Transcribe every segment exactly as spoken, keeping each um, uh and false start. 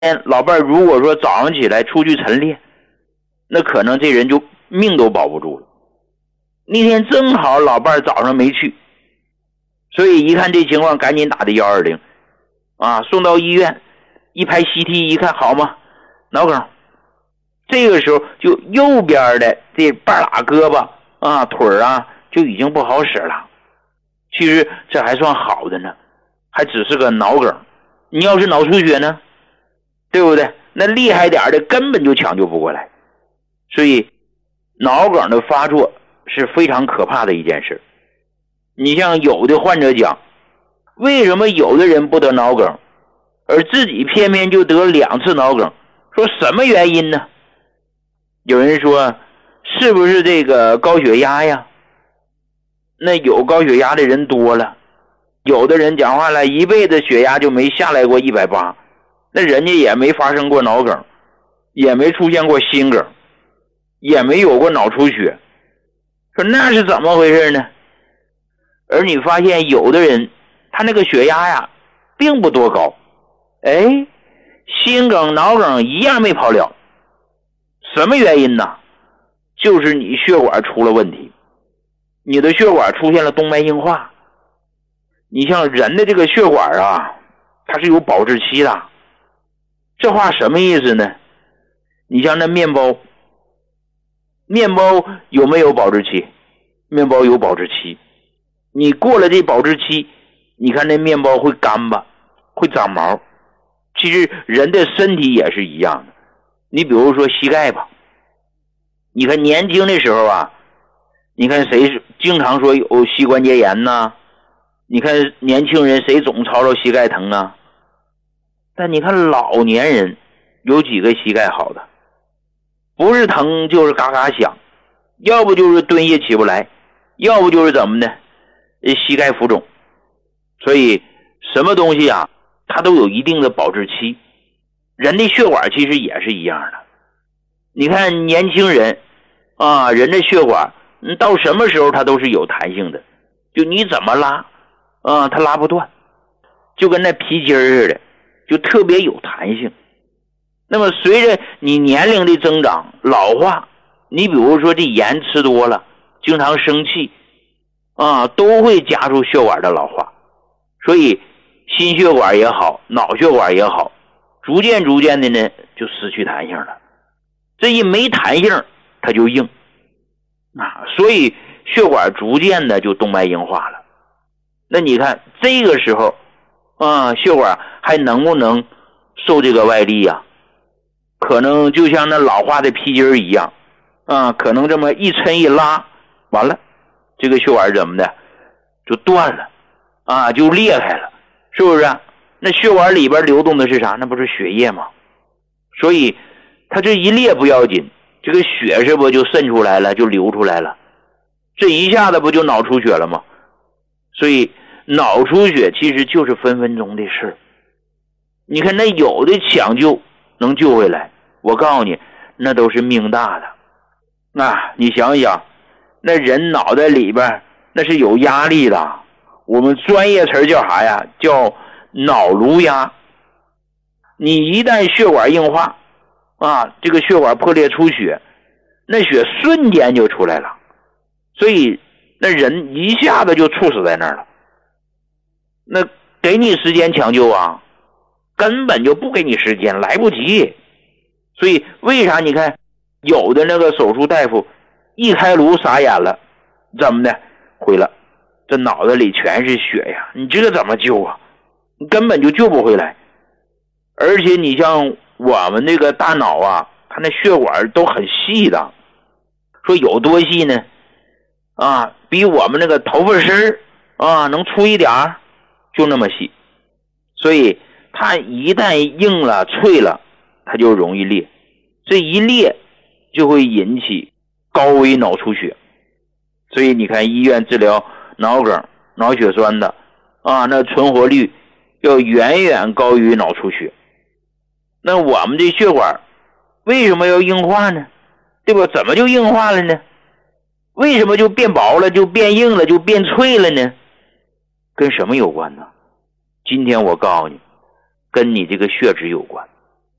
老伴儿如果说早上起来出去晨练，那可能这人就命都保不住了。那天正好老伴儿早上没去，所以一看这情况，赶紧打的一二零啊，送到医院一拍 C T 一看，好吗？脑梗。这个时候就右边的这半拉胳膊啊腿啊就已经不好使了。其实这还算好的呢，还只是个脑梗。你要是脑出血呢，对不对？那厉害点的根本就抢救不过来。所以脑梗的发作是非常可怕的一件事。你像有的患者讲，为什么有的人不得脑梗，而自己偏偏就得两次脑梗？说什么原因呢？有人说是不是这个高血压呀？那有高血压的人多了，有的人讲话了一辈子血压就没下来过一百八，那人家也没发生过脑梗，也没出现过心梗，也没有过脑出血。说那是怎么回事呢？而你发现有的人他那个血压呀并不多高，哎，心梗脑梗一样没跑了。什么原因呢？就是你血管出了问题，你的血管出现了动脉硬化。你像人的这个血管啊，它是有保质期的。这话什么意思呢？你像那面包，面包有没有保质期？面包有保质期。你过了这保质期，你看那面包会干巴，会长毛。其实人的身体也是一样的。你比如说膝盖吧，你看年轻的时候啊，你看谁经常说有膝关节炎呢？你看年轻人谁总吵吵膝盖疼啊？但你看老年人有几个膝盖好的？不是疼就是嘎嘎响，要不就是蹲下起不来，要不就是怎么呢？膝盖浮肿。所以什么东西啊，它都有一定的保质期。人的血管其实也是一样的。你看年轻人啊，人的血管到什么时候它都是有弹性的，就你怎么拉啊，它拉不断，就跟那皮筋似的，就特别有弹性。那么随着你年龄的增长老化，你比如说这盐吃多了，经常生气啊，都会加速血管的老化。所以心血管也好，脑血管也好，逐渐逐渐的呢就失去弹性了。这一没弹性它就硬啊，所以血管逐渐的就动脉硬化了。那你看这个时候啊，血管还能不能受这个外力啊？可能就像那老化的皮筋一样啊，可能这么一抻一拉，完了这个血管怎么的就断了啊，就裂开了，是不是啊？那血管里边流动的是啥？那不是血液吗？所以它这一裂不要紧，这个血是不就渗出来了，就流出来了，这一下子不就脑出血了吗？所以脑出血其实就是分分钟的事。你看那有的抢救能救回来，我告诉你那都是命大的啊！你想想那人脑袋里边那是有压力的，我们专业词叫啥呀？叫脑颅压。你一旦血管硬化啊，这个血管破裂出血，那血瞬间就出来了，所以那人一下子就猝死在那儿了。那给你时间抢救啊，根本就不给你时间，来不及。所以为啥你看有的那个手术大夫一开颅傻眼了，怎么的毁了，这脑子里全是血呀，你这个怎么救啊？你根本就救不回来。而且你像我们这个大脑啊，它那血管都很细的，说有多细呢？啊，比我们那个头发丝啊能粗一点儿，就那么细。所以它一旦硬了脆了，它就容易裂，这一裂就会引起高危脑出血。所以你看医院治疗脑梗脑血栓的啊，那存活率要远远高于脑出血。那我们这血管为什么要硬化呢？对吧？怎么就硬化了呢？为什么就变薄了，就变硬了，就变脆了呢？跟什么有关呢？今天我告诉你，跟你这个血脂有关。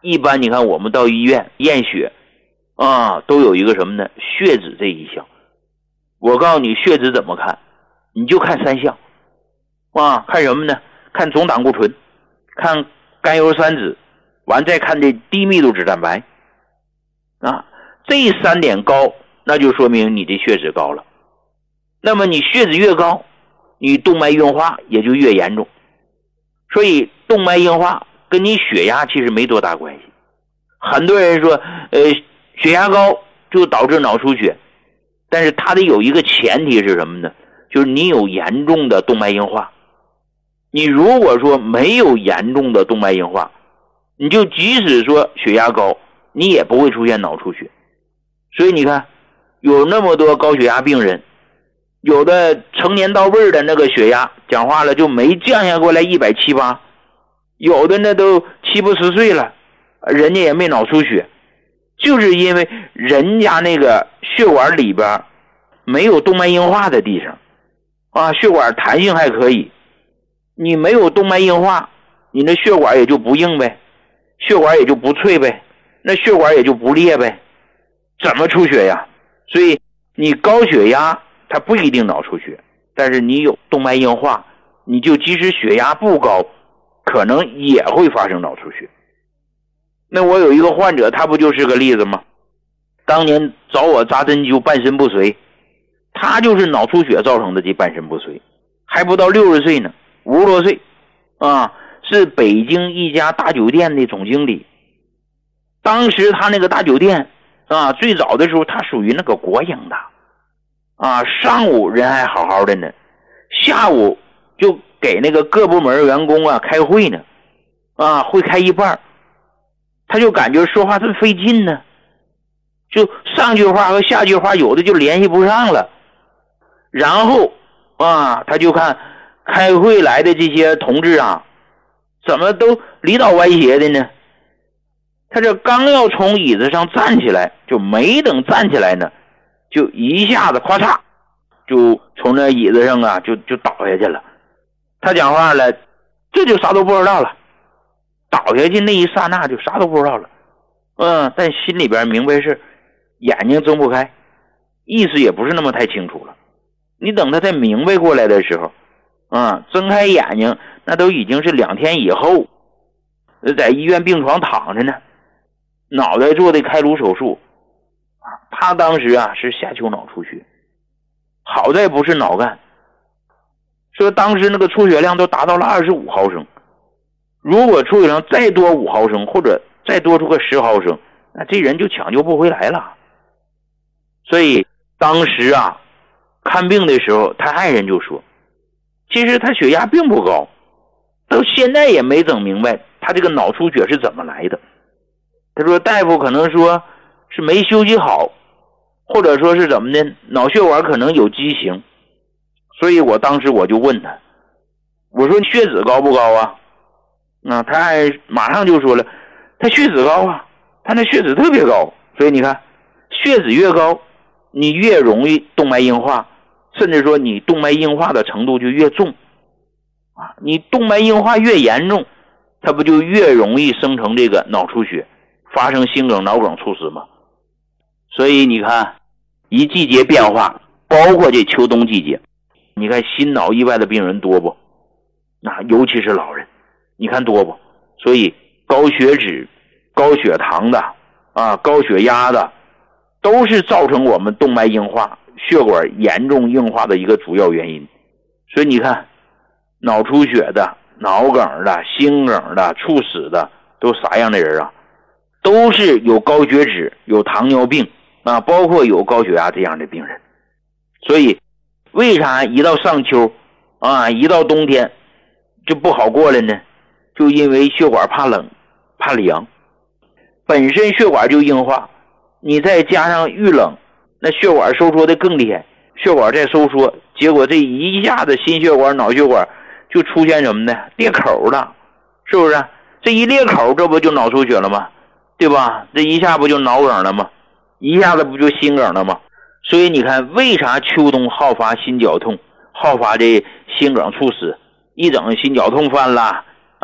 一般你看我们到医院验血啊，都有一个什么呢？血脂这一项。我告诉你血脂怎么看，你就看三项啊，看什么呢？看总胆固醇，看甘油三酯，完再看这低密度脂蛋白啊，这三点高，那就说明你的血脂高了。那么你血脂越高，你动脉硬化也就越严重。所以动脉硬化跟你血压其实没多大关系。很多人说呃，血压高就导致脑出血，但是它得有一个前提是什么呢？就是你有严重的动脉硬化。你如果说没有严重的动脉硬化，你就即使说血压高，你也不会出现脑出血。所以你看有那么多高血压病人，有的成年到位的那个血压讲话了就没降下过来一百七八，有的那都七八十岁了，人家也没脑出血，就是因为人家那个血管里边没有动脉硬化的地方啊，血管弹性还可以，你没有动脉硬化，你那血管也就不硬呗，血管也就不脆呗，那血管也就不裂呗，怎么出血呀？所以你高血压它不一定脑出血，但是你有动脉硬化，你就即使血压不高，可能也会发生脑出血。那我有一个患者，他不就是个例子吗？当年找我扎针灸半身不遂，他就是脑出血造成的这半身不遂，还不到六十岁呢，五十多岁啊，是北京一家大酒店的总经理。当时他那个大酒店啊，最早的时候他属于那个国营的啊，上午人还好好的呢，下午就给那个各部门员工啊开会呢，啊，会开一半，他就感觉说话这么费劲呢，就上句话和下句话有的就联系不上了。然后啊，他就看开会来的这些同志啊，怎么都离倒歪斜的呢？他这刚要从椅子上站起来，就没等站起来呢，就一下子咔嚓就从那椅子上啊就就倒下去了。他讲话了，这就啥都不知道了，倒下去那一刹那就啥都不知道了。嗯，但心里边明白是眼睛睁不开，意识也不是那么太清楚了。你等他再明白过来的时候啊，睁开眼睛那都已经是两天以后，在医院病床躺着呢，脑袋做的开颅手术。他当时啊是下丘脑出血，好在不是脑干，说当时那个出血量都达到了二十五毫升，如果出血量再多五毫升或者再多出个十毫升，那这人就抢救不回来了。所以当时啊看病的时候，他爱人就说，其实他血压并不高，到现在也没整明白他这个脑出血是怎么来的。他说大夫可能说是没休息好，或者说是怎么的，脑血管可能有畸形。所以我当时我就问他，我说血脂高不高啊？那他还马上就说了，他血脂高啊，他那血脂特别高。所以你看血脂越高，你越容易动脉硬化，甚至说你动脉硬化的程度就越重啊。你动脉硬化越严重，它不就越容易生成这个脑出血，发生心梗脑梗猝死吗？所以你看一季节变化，包括这秋冬季节，你看心脑意外的病人多不？啊，尤其是老人，你看多不？所以高血脂、高血糖的啊，高血压的，都是造成我们动脉硬化、血管严重硬化的一个主要原因。所以你看脑出血的、脑梗的、心梗的、猝死的都啥样的人啊？都是有高血脂、有糖尿病啊，包括有高血压这样的病人。所以为啥一到上秋啊，一到冬天就不好过了呢？就因为血管怕冷怕凉，本身血管就硬化，你再加上遇冷，那血管收缩的更厉害，血管再收缩，结果这一下子心血管脑血管就出现什么呢？裂口了，是不是？这一裂口，这不就脑出血了吗？对吧？这一下不就脑梗了吗？一下子不就心梗了吗？所以你看为啥秋冬好发心绞痛，好发这心梗猝死，一整心绞痛犯了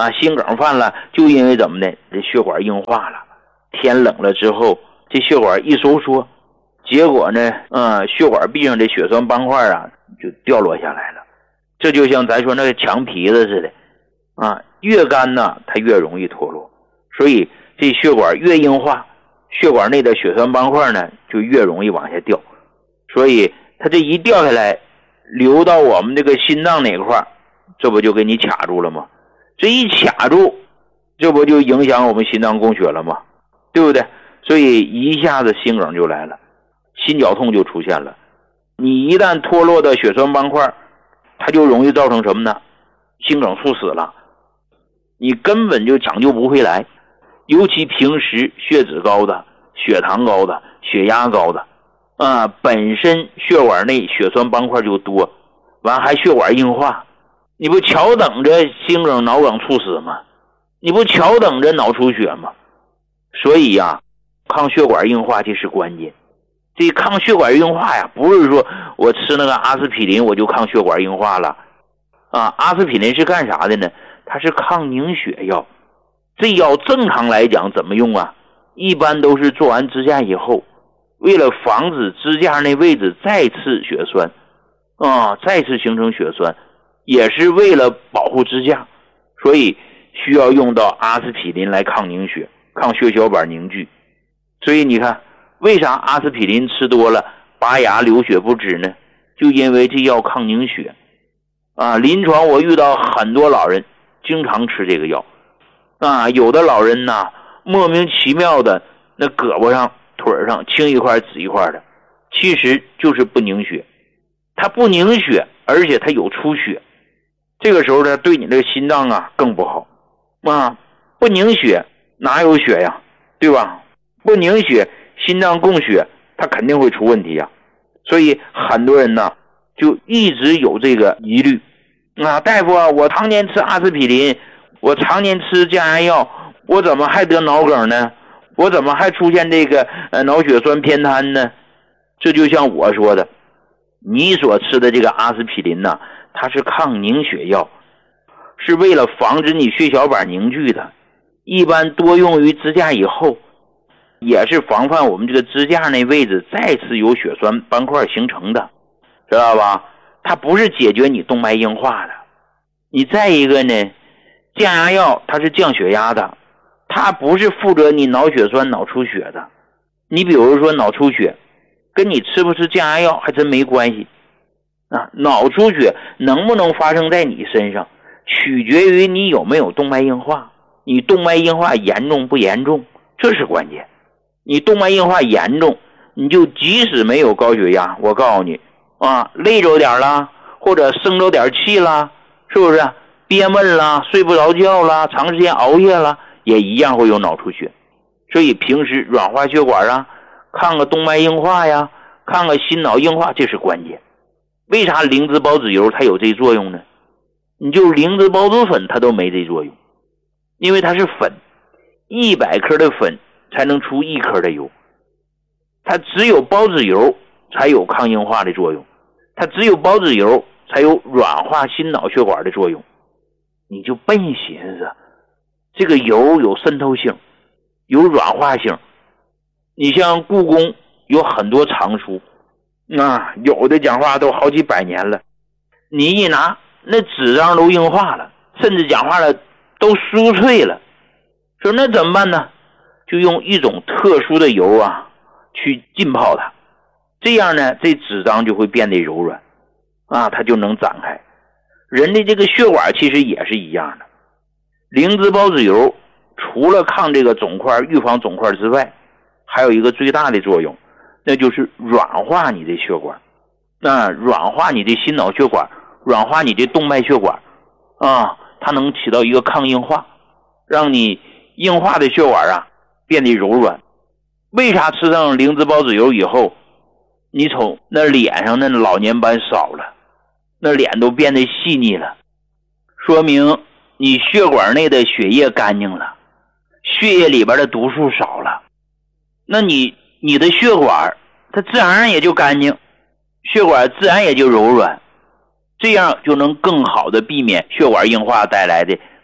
啊，心梗犯了，就因为怎么的，这血管硬化了。天冷了之后，这血管一收缩，结果呢，嗯，血管壁上的血栓斑块啊就掉落下来了。这就像咱说那个墙皮子似的，啊，越干呢，它越容易脱落。所以这血管越硬化，血管内的血栓斑块呢就越容易往下掉。所以它这一掉下来，流到我们这个心脏那块，这不就给你卡住了吗？这一卡住，这不就影响我们心脏供血了吗？对不对？所以一下子心梗就来了，心绞痛就出现了。你一旦脱落的血栓斑块，它就容易造成什么呢？心梗猝死了，你根本就抢救不回来。尤其平时血脂高的、血糖高的、血压高的啊，本身血管内血栓斑块就多，完还血管硬化，你不瞧等着心梗脑梗猝死吗？你不瞧等着脑出血吗？所以呀、啊，抗血管硬化这是关键。这抗血管硬化呀，不是说我吃那个阿司匹林我就抗血管硬化了啊。阿司匹林是干啥的呢？它是抗凝血药。这药正常来讲怎么用啊？一般都是做完支架以后，为了防止支架那位置再次血栓啊，再次形成血栓，也是为了保护支架，所以需要用到阿司匹林来抗凝血，抗血小板凝聚。所以你看，为啥阿司匹林吃多了拔牙流血不止呢？就因为这药抗凝血啊。临床我遇到很多老人经常吃这个药啊，有的老人呢莫名其妙的那胳膊上腿上青一块紫一块的，其实就是不凝血。它不凝血，而且它有出血，这个时候呢对你的心脏啊更不好啊。不凝血哪有血呀，对吧？不凝血，心脏供血它肯定会出问题呀。所以很多人呢就一直有这个疑虑啊，大夫啊，我常年吃阿司匹林，我常年吃降压药，我怎么还得脑梗呢？我怎么还出现这个呃脑血栓偏瘫呢？这就像我说的，你所吃的这个阿司匹林呢，它是抗凝血药，是为了防止你血小板凝聚的，一般多用于支架以后，也是防范我们这个支架那位置再次有血栓斑块形成的，知道吧？它不是解决你动脉硬化的。你再一个呢，降压药它是降血压的，它不是负责你脑血栓脑出血的。你比如说脑出血跟你吃不吃降压药还真没关系啊。脑出血能不能发生在你身上，取决于你有没有动脉硬化，你动脉硬化严重不严重，这是关键。你动脉硬化严重，你就即使没有高血压，我告诉你啊，累着点啦，或者生着点气啦，是不是憋闷啦，睡不着觉啦，长时间熬夜啦，也一样会有脑出血。所以平时软化血管啊，看个动脉硬化呀，看个心脑硬化，这是关键。为啥灵芝孢子油它有这作用呢？你就灵芝孢子粉它都没这作用，因为它是粉，一百克的粉才能出一克的油，它只有孢子油才有抗硬化的作用，它只有孢子油才有软化心脑血管的作用。你就笨寻思，这个油有渗透性，有软化性。你像故宫有很多藏书啊，有的讲话都好几百年了，你一拿那纸张都硬化了，甚至讲话了都酥脆了。说那怎么办呢？就用一种特殊的油啊去浸泡它，这样呢这纸张就会变得柔软啊，它就能展开。人的这个血管其实也是一样的，灵芝孢子油除了抗这个肿块预防肿块之外，还有一个最大的作用，那就是软化你的血管啊，软化你的心脑血管，软化你的动脉血管啊，它能起到一个抗硬化，让你硬化的血管啊变得柔软。为啥吃上灵芝孢子油以后，你瞅那脸上那老年斑少了，那脸都变得细腻了，说明你血管内的血液干净了，血液里边的毒素少了，那你你的血管它自然而然也就干净，血管自然也就柔软，这样就能更好的避免血管硬化带来的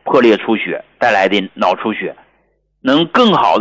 破裂出血带来的脑出血，能更好的